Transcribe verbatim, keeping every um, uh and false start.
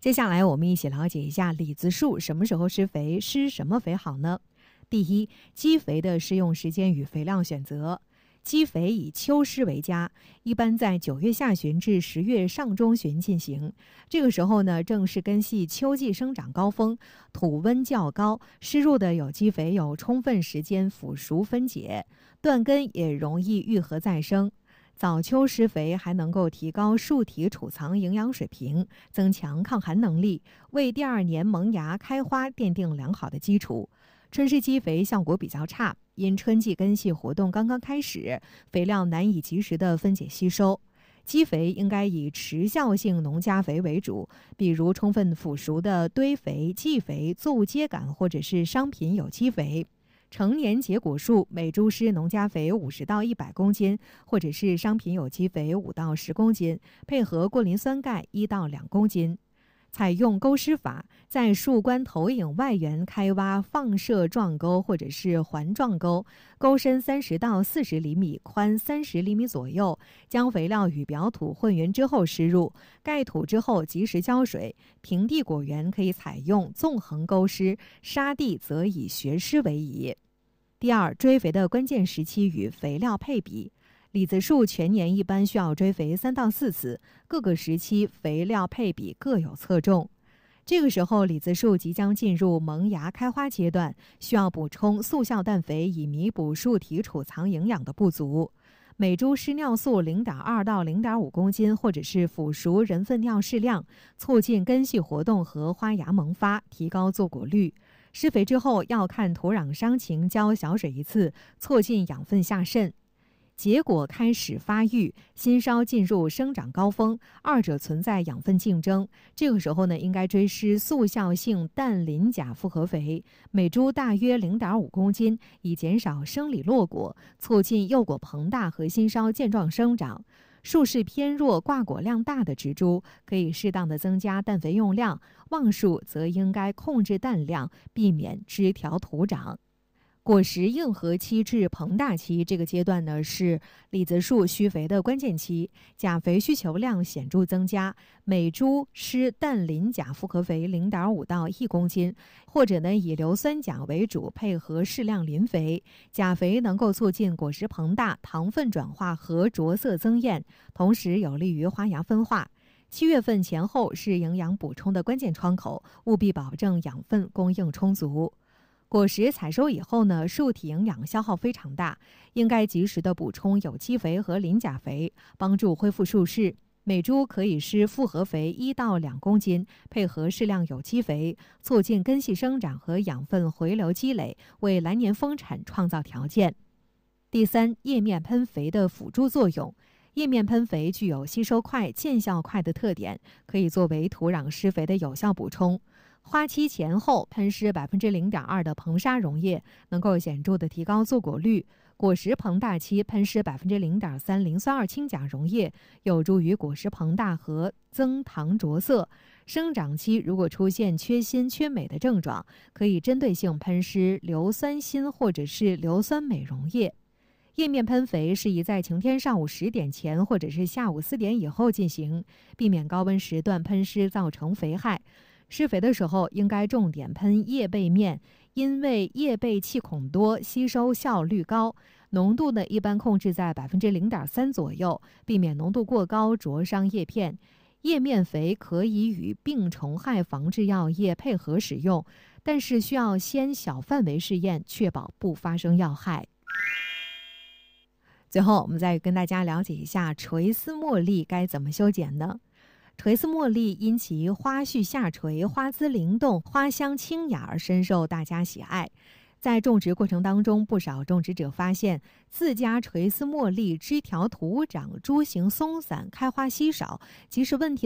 接下来我们一起了解一下李子树什么时候施肥，施什么肥好呢？第一，基肥的施用时间与肥料选择。基肥以秋施为佳，一般在九月下旬至十月上中旬进行。这个时候呢，正是根系秋季生长高峰，土温较高，施入的有机肥有充分时间腐熟分解，断根也容易愈合再生。早秋施肥还能够提高树体储藏营养水平，增强抗寒能力，为第二年萌芽开花奠定良好的基础。春施基肥效果比较差，因春季根系活动刚刚开始，肥料难以及时的分解吸收。基肥应该以持效性农家肥为主，比如充分腐熟的堆肥、稷肥、作物秸秆或者是商品有机肥。成年结果树每株施农家肥五十到一百公斤，或者是商品有机肥五到十公斤，配合过磷酸钙一到两公斤。采用沟施法，在树冠投影外缘开挖放射状沟或者是环状沟，沟深三十到四十厘米，宽三十厘米左右。将肥料与表土混匀之后施入，盖土之后及时浇水。平地果园可以采用纵横沟施，沙地则以学施为宜。第二，追肥的关键时期与肥料配比。李子树全年一般需要追肥三到四次，各个时期肥料配比各有侧重。这个时候，李子树即将进入萌芽开花阶段，需要补充速效氮肥，以弥补树体储藏营养的不足。每株施尿素 零点二 到 零点五 公斤，或者是腐熟人粪尿适量，促进根系活动和花芽萌发，提高坐果率。施肥之后要看土壤伤情，浇小水一次，促进养分下渗。结果开始发育，新梢进入生长高峰，二者存在养分竞争。这个时候呢，应该追施速效性氮磷钾复合肥，每株大约 零点五 公斤，以减少生理落果，促进幼果膨大和新梢健壮生长。树势偏弱、挂果量大的植株，可以适当的增加氮肥用量；旺树则应该控制氮量，避免枝条徒长。果实硬核期至膨大期，这个阶段呢是李子树需肥的关键期，钾肥需求量显著增加，每株施氮磷钾复合肥 零点五 到一公斤，或者呢以硫酸钾为主，配合适量磷肥。钾肥能够促进果实膨大、糖分转化和着色增艳，同时有利于花芽分化。七月份前后是营养补充的关键窗口，务必保证养分供应充足。果实采收以后呢，树体营养消耗非常大，应该及时的补充有机肥和磷钾肥，帮助恢复树势。每株可以施复合肥一到两公斤，配合适量有机肥，促进根系生长和养分回流积累，为来年丰产创造条件。第三，叶面喷肥的辅助作用。叶面喷肥具有吸收快、见效快的特点，可以作为土壤施肥的有效补充。花期前后喷施 百分之零点二 的硼砂溶液，能够显著的提高坐果率；果实膨大期喷施 百分之零点三 磷酸二氢钾溶液，有助于果实膨大和增糖着色。生长期如果出现缺锌、缺镁的症状，可以针对性喷施硫酸锌或者是硫酸镁溶液。叶面喷肥适宜在晴天上午十点前或者是下午四点以后进行，避免高温时段喷施造成肥害。施肥的时候应该重点喷叶背面，因为叶背气孔多，吸收效率高。浓度呢一般控制在 百分之零点三 左右，避免浓度过高灼伤叶片。叶面肥可以与病虫害防治药液配合使用，但是需要先小范围试验，确保不发生药害。最后我们再跟大家了解一下垂丝茉莉该怎么修剪呢？垂丝茉莉因其花序下垂、花姿灵动、花香清雅而深受大家喜爱。在种植过程当中，不少种植者发现自家垂丝茉莉枝条徒长、株形松散、开花稀少，即使问题